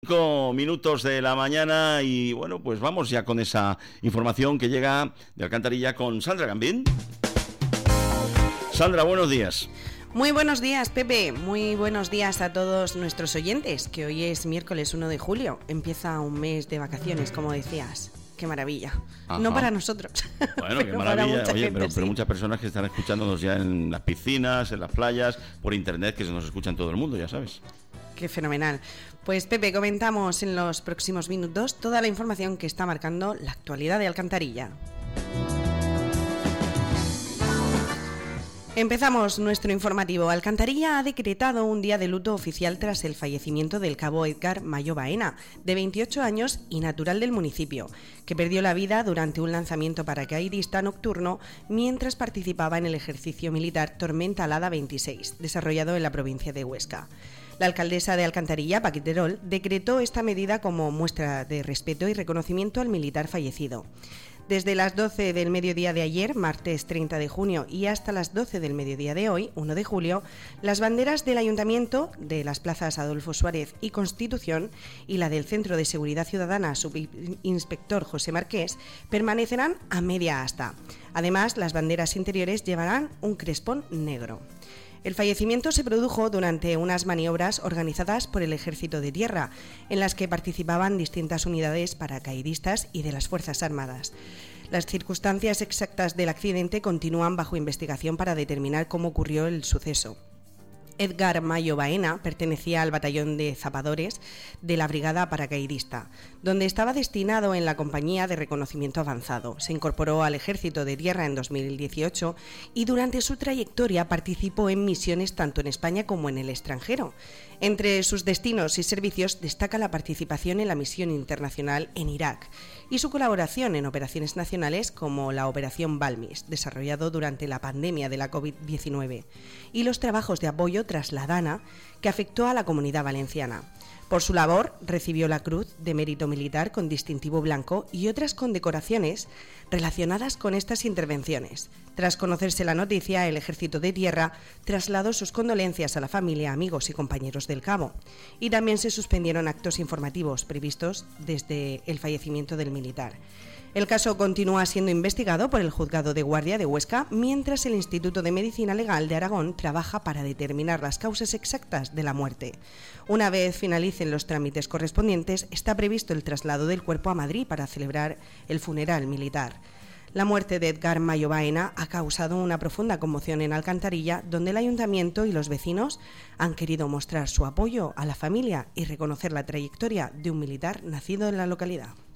5 minutos de la mañana y bueno, pues vamos ya con esa información que llega de Alcantarilla con Sandra Gambín. Sandra, buenos días. Muy buenos días, Pepe. Muy buenos días a todos nuestros oyentes, que hoy es miércoles 1 de julio. Empieza un mes de vacaciones, como decías. Qué maravilla. Ajá. No para nosotros. Bueno, qué maravilla. Oye, pero muchas personas que están escuchándonos ya en las piscinas, en las playas, por internet, que se nos escucha en todo el mundo, ya sabes. Qué fenomenal. Pues Pepe, comentamos en los próximos minutos toda la información que está marcando la actualidad de Alcantarilla. Empezamos nuestro informativo. Alcantarilla ha decretado un día de luto oficial tras el fallecimiento del cabo Edgar Mayo Baena, de 28 años y natural del municipio, que perdió la vida durante un lanzamiento paracaidista nocturno mientras participaba en el ejercicio militar Tormenta Alada 26, desarrollado en la provincia de Huesca. La alcaldesa de Alcantarilla, Paquí Terol, decretó esta medida como muestra de respeto y reconocimiento al militar fallecido. Desde las 12 del mediodía de ayer, martes 30 de junio, y hasta las 12 del mediodía de hoy, 1 de julio, las banderas del Ayuntamiento, de las plazas Adolfo Suárez y Constitución, y la del Centro de Seguridad Ciudadana Subinspector José Marqués, permanecerán a media asta. Además, las banderas interiores llevarán un crespón negro. El fallecimiento se produjo durante unas maniobras organizadas por el Ejército de Tierra, en las que participaban distintas unidades paracaidistas y de las Fuerzas Armadas. Las circunstancias exactas del accidente continúan bajo investigación para determinar cómo ocurrió el suceso. Edgar Mayo Baena pertenecía al batallón de zapadores de la Brigada Paracaidista, donde estaba destinado en la Compañía de Reconocimiento Avanzado. Se incorporó al Ejército de Tierra en 2018 y durante su trayectoria participó en misiones tanto en España como en el extranjero. Entre sus destinos y servicios destaca la participación en la misión internacional en Irak y su colaboración en operaciones nacionales como la Operación Balmis, desarrollado durante la pandemia de la COVID-19, y los trabajos de apoyo tras la Dana, que afectó a la Comunidad Valenciana. Por su labor, recibió la Cruz de Mérito Militar con distintivo blanco y otras condecoraciones relacionadas con estas intervenciones. Tras conocerse la noticia, el Ejército de Tierra trasladó sus condolencias a la familia, amigos y compañeros del cabo, y también se suspendieron actos informativos previstos desde el fallecimiento del militar. El caso continúa siendo investigado por el Juzgado de Guardia de Huesca, mientras el Instituto de Medicina Legal de Aragón trabaja para determinar las causas exactas de la muerte. Una vez finalicen los trámites correspondientes, está previsto el traslado del cuerpo a Madrid para celebrar el funeral militar. La muerte de Edgar Mayo Baena ha causado una profunda conmoción en Alcantarilla, donde el Ayuntamiento y los vecinos han querido mostrar su apoyo a la familia y reconocer la trayectoria de un militar nacido en la localidad.